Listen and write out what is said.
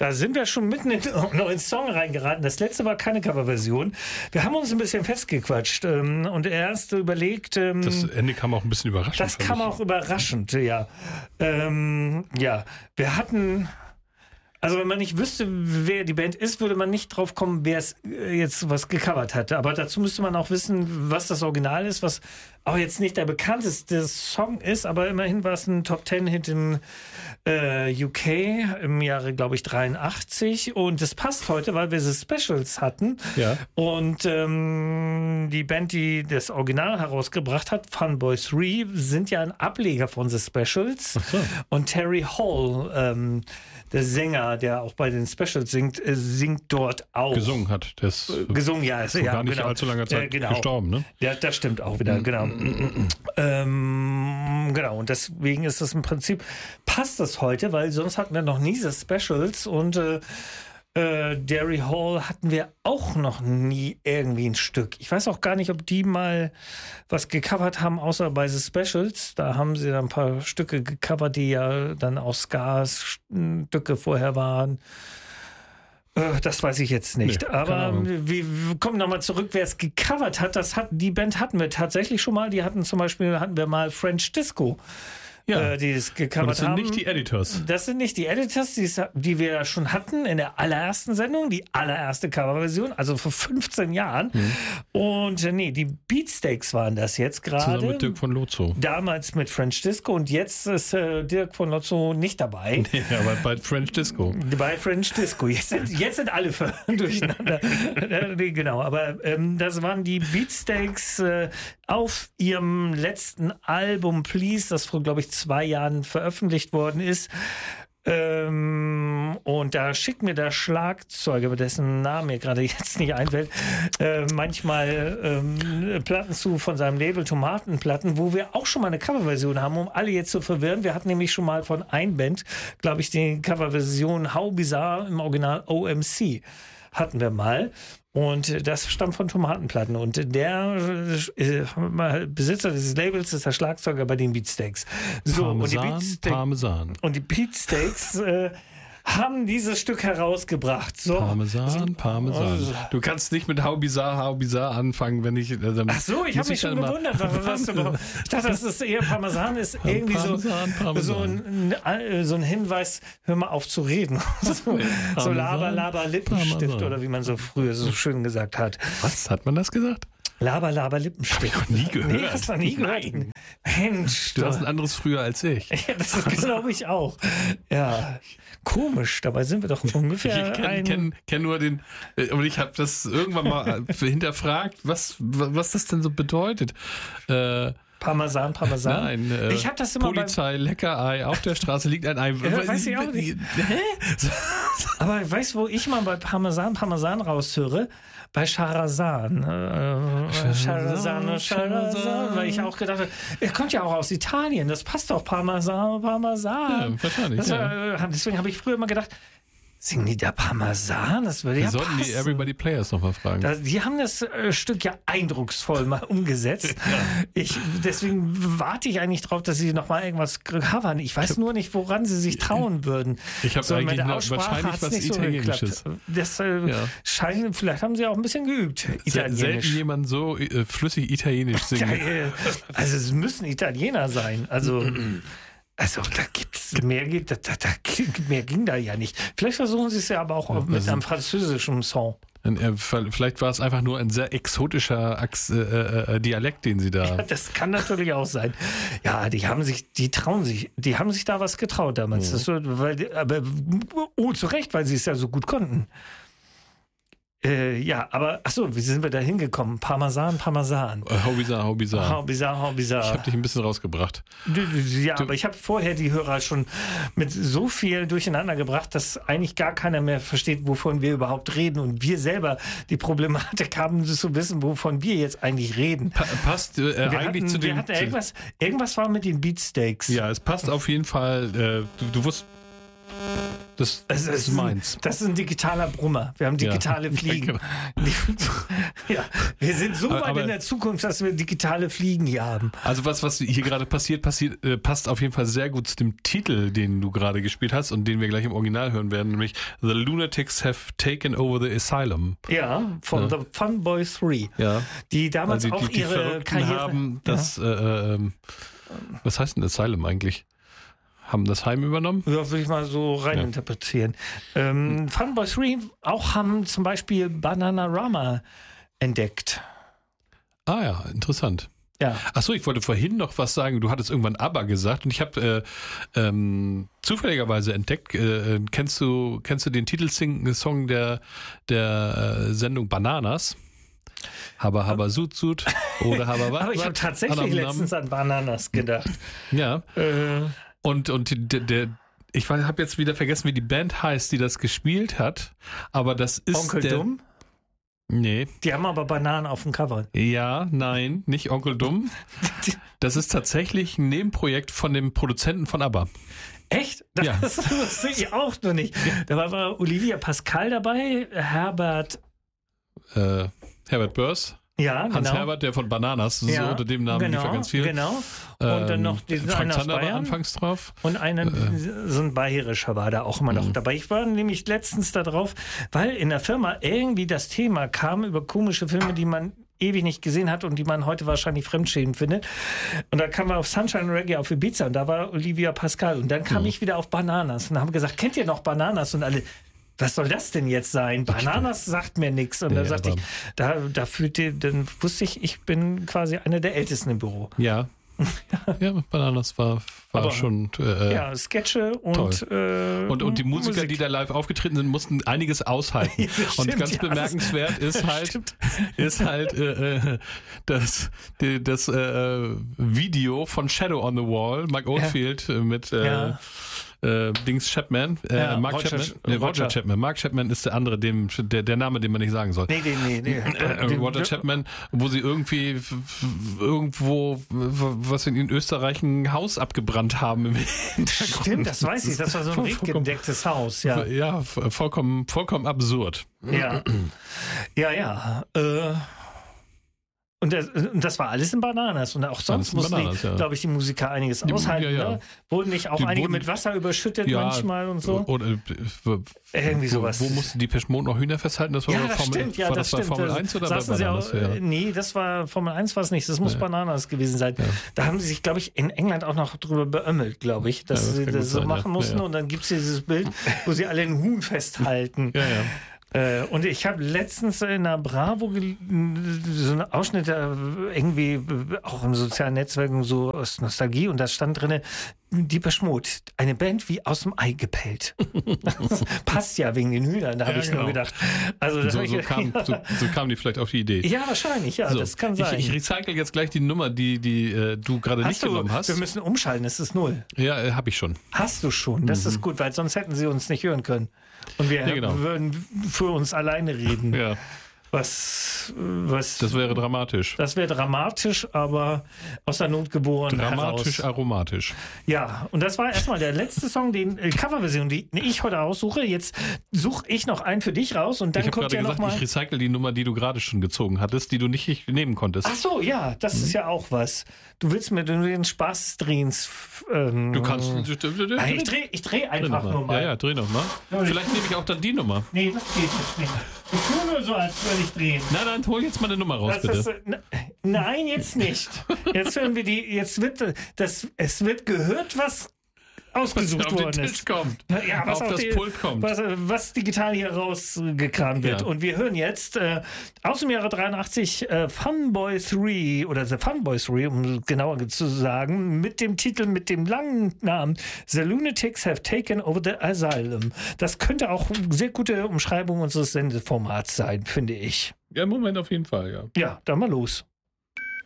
Da sind wir schon mitten in einen neuen Song reingeraten. Das letzte war keine Coverversion. Wir haben uns ein bisschen festgequatscht und erst überlegt... das Ende kam auch ein bisschen überraschend. Das kam auch überraschend, ja. Ja, wir hatten... Also wenn man nicht wüsste, wer die Band ist, würde man nicht drauf kommen, wer es jetzt was gecovert hatte. Aber dazu müsste man auch wissen, was das Original ist, was auch jetzt nicht der bekannteste Song ist, aber immerhin war es ein Top-10-Hit in UK im Jahre, glaube ich, 83. Und das passt heute, weil wir The Specials hatten. Ja. Und die Band, die das Original herausgebracht hat, Funboy 3, sind ja ein Ableger von The Specials. Ach so. Und Terry Hall, der Sänger, der auch bei den Specials singt, singt dort auch. Gesungen hat. Der ist gesungen, ja. Ist, vor ja, gar nicht genau. allzu langer Zeit genau. gestorben, ne? Ja, das stimmt auch wieder, genau. Genau, und deswegen ist das im Prinzip, passt das heute, weil sonst hatten wir noch nie The Specials und Terry Hall hatten wir auch noch nie irgendwie ein Stück. Ich weiß auch gar nicht, ob die mal was gecovert haben, außer bei The Specials. Da haben sie dann ein paar Stücke gecovert, die ja dann auch Scars-Stücke vorher waren. Das weiß ich jetzt nicht. Nee, aber wir kommen nochmal zurück, wer es gecovert hat. Die Band hatten wir tatsächlich schon mal. Hatten wir mal French Disco. Ja. Die es gecovert haben. Das sind nicht die Editors. Das sind nicht die Editors, die wir schon hatten in der allerersten Sendung, die allererste Coverversion, also vor 15 Jahren. Und die Beatsteaks waren das jetzt gerade. Zusammen mit Dirk von Lozo. Damals mit French Disco und jetzt ist Dirk von Lozo nicht dabei. Nee, aber bei French Disco. Bei French Disco. Jetzt sind alle durcheinander. Genau, aber das waren die Beatsteaks auf ihrem letzten Album Please, das vor, glaube ich, 2 Jahren veröffentlicht worden ist. Und da schickt mir der Schlagzeuger, dessen Name mir gerade jetzt nicht einfällt, manchmal Platten zu von seinem Label Tomatenplatten, wo wir auch schon mal eine Coverversion haben, um alle jetzt zu verwirren. Wir hatten nämlich schon mal von Einband, glaube ich, die Coverversion How Bizarre im Original OMC hatten wir mal. Und das stammt von Tomatenplatten. Und der Besitzer dieses Labels ist der Schlagzeuger bei den Beatsteaks. So, Parmesan. Und die Beatsteaks haben dieses Stück herausgebracht. So. Parmesan. Du kannst nicht mit How Bizarre anfangen, wenn ich... Ach so, ich habe mich schon gewundert. Ich dachte, das ist eher Parmesan, ist irgendwie Parmesan. So ein Hinweis, hör mal auf zu reden. So Laber, Lippenstift Parmesan. oder wie man so früher so schön gesagt hat. Was, hat man das gesagt? Laber, Lippenstift. Hab ich noch nie gehört. Nee, hast du noch nie gehört? Mensch. Du hast ein anderes früher als ich. Ja, das glaube ich auch. Ja, komisch. Dabei sind wir doch ungefähr Ich kenn nur den, und ich habe das irgendwann mal hinterfragt, was das denn so bedeutet. Parmesan. Nein, ich habe das immer Polizei, Leckerei, auf der Straße liegt ein Ei. Weiß ich auch nicht. Hä? Aber weißt du, wo ich mal bei Parmesan raushöre? Bei Charazan. Charazan, weil ich auch gedacht habe, er kommt ja auch aus Italien, das passt doch, Parmesan. Ja, wahrscheinlich. Deswegen habe ich früher immer gedacht, singen die da Parmesan? Das würde ja passen. Wir sollten die Everybody Players nochmal fragen. Die haben das Stück ja eindrucksvoll mal umgesetzt. Deswegen warte ich eigentlich drauf, dass sie nochmal irgendwas covern. Ich weiß nur nicht, woran sie sich trauen würden. Ich habe eigentlich wahrscheinlich was Italienisches. Das scheint, vielleicht haben sie auch ein bisschen geübt. Italienisch. Selten jemand so flüssig Italienisch singen. Also es müssen Italiener sein. Also da gibt's mehr, mehr ging da ja nicht. Vielleicht versuchen sie es ja aber auch mit einem französischen Song. Vielleicht war es einfach nur ein sehr exotischer Dialekt, den sie da... Ja, das kann natürlich auch sein. Ja, die haben sich da was getraut damals. Das zu Recht, weil sie es ja so gut konnten. Aber wie sind wir da hingekommen? Parmesan. How bizarre. Ich habe dich ein bisschen rausgebracht. Aber ich habe vorher die Hörer schon mit so viel durcheinander gebracht, dass eigentlich gar keiner mehr versteht, wovon wir überhaupt reden. Und wir selber die Problematik haben, zu wissen, wovon wir jetzt eigentlich reden. Passt eigentlich zu dem... Irgendwas war mit den Beatsteaks. Ja, es passt auf jeden Fall. Du wusstest... Das ist meins. Das ist ein digitaler Brummer. Wir haben digitale Fliegen. Ja, wir sind so weit in der Zukunft, dass wir digitale Fliegen hier haben. Also was hier gerade passiert, passt auf jeden Fall sehr gut zu dem Titel, den du gerade gespielt hast und den wir gleich im Original hören werden, nämlich The Lunatics Have Taken Over the Asylum. Ja, von The Fun Boy 3. Ja. Die damals auch die ihre Verrückten Karriere haben das, was heißt denn Asylum eigentlich? Haben das Heim übernommen? Ja, würde ich mal so reininterpretieren. Funboy 3 auch haben zum Beispiel Bananarama entdeckt. Ah ja, interessant. Ja. Achso, ich wollte vorhin noch was sagen. Du hattest irgendwann ABBA gesagt und ich habe zufälligerweise entdeckt, kennst du den Titelsong der Sendung Bananas? Haba Sud Sud oder Haba was? Aber ich habe tatsächlich letztens an Bananas gedacht. Ja. Und ich habe jetzt wieder vergessen, wie die Band heißt, die das gespielt hat. Aber das ist Onkel Dumm? Nee. Die haben aber Bananen auf dem Cover. Ja, nein, nicht Onkel Dumm. Das ist tatsächlich ein Nebenprojekt von dem Produzenten von ABBA. Echt? Das wusste ich auch noch nicht. Da war Olivia Pascal dabei, Herbert Börs. Ja, genau. Hans Herbert, der von Bananas, so unter dem Namen lief er ganz viel. Genau. Und dann noch diesen Frank einen aus Zander war Bayern. anfangs drauf. Und so ein Bayerischer war da auch immer noch dabei. Ich war nämlich letztens da drauf, weil in der Firma irgendwie das Thema kam über komische Filme, die man ewig nicht gesehen hat und die man heute wahrscheinlich fremdschämen findet. Und da kam man auf Sunshine Reggae auf Ibiza und da war Olivia Pascal. Und dann kam ich wieder auf Bananas und haben gesagt, kennt ihr noch Bananas? Und alle... Was soll das denn jetzt sein? Bananas sagt mir nichts. Und dann sagte ich, dann wusste ich bin quasi einer der Ältesten im Büro. Ja. Ja, Bananas war schon Sketche und und die Musiker, Musik. die da live aufgetreten sind, mussten einiges aushalten. Und ganz bemerkenswert ist halt das Video von Shadow on the Wall, Mike Oldfield mit Dings Chapman, Roger Chapman. Mark Chapman ist der andere, der Name, den man nicht sagen soll. Nee. Roger Chapman, wo sie irgendwo, was in Österreich ein Haus abgebrannt haben im Hintergrund. Stimmt, das weiß ich. Das war so ein regendecktes Haus. Ja, ja, vollkommen absurd. Ja. Und das war alles in Bananas. Und auch sonst mussten glaube ich, die Musiker einiges aushalten. Ja. Ne? Wurden nicht auch einige mit Wasser überschüttet manchmal und so? Oder irgendwie sowas. Wo mussten die Pesch Mode noch Hühner festhalten? Das war stimmt. Das war Formel 1 oder bei Bananas? Nee, das war Formel 1 war es nicht. Das muss Bananas gewesen sein. Ja. Da haben sie sich, glaube ich, in England auch noch drüber beömmelt, glaube ich, dass sie das so machen mussten. Ja. Und dann gibt es dieses Bild, wo sie alle einen Huhn festhalten. Ja. Und ich habe letztens in der Bravo so einen Ausschnitt irgendwie auch im sozialen Netzwerken so aus Nostalgie und da stand drin, Depeche Mode, eine Band wie aus dem Ei gepellt. Das passt ja wegen den Hühnern, da habe ich nur gedacht. Also so kamen die vielleicht auf die Idee. Ja, wahrscheinlich, das kann sein. Ich recycle jetzt gleich die Nummer, die du gerade nicht genommen hast. Wir müssen umschalten, es ist 0. Ja, habe ich schon. Hast du schon, das ist gut, weil sonst hätten sie uns nicht hören können. Und wir würden für uns alleine reden. Ja. Das wäre dramatisch. Das wäre dramatisch, aber aus der Not geboren dramatisch, heraus. Aromatisch. Ja, und das war erstmal der letzte Song, den Coverversion, die ich heute aussuche. Jetzt suche ich noch einen für dich raus und dann kommt ja noch mal... Ich recycle die Nummer, die du gerade schon gezogen hattest, die du nicht nehmen konntest. Ach so, ja, das ist ja auch was. Du willst mir den Spaß drehen. Du kannst... Ich dreh einfach nur mal. Ja, dreh noch mal. Vielleicht nehme ich auch dann die Nummer. Nee, das geht jetzt nicht. Ich tue nur so, als würde ich drehen. Nein, hol jetzt mal eine Nummer raus, bitte. Nein, jetzt nicht. Jetzt hören wir es wird gehört, was ausgesucht worden ist. Kommt. Ja, was auf das Pult kommt. Was digital hier rausgekramt wird. Ja. Und wir hören jetzt aus dem Jahre 83 Funboy 3 oder The Funboy 3, um genauer zu sagen, mit dem Titel, mit dem langen Namen The Lunatics Have Taken Over the Asylum. Das könnte auch eine sehr gute Umschreibung unseres Sendeformats sein, finde ich. Ja, im Moment auf jeden Fall, ja. Ja, dann mal los.